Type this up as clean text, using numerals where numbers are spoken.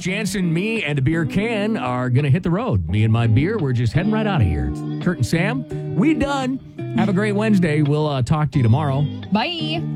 Jansen, me, and a beer can are going to hit the road. Me and my beer, we're just heading right out of here. Kurt and Sam, we done. Have a great Wednesday. We'll talk to you tomorrow. Bye.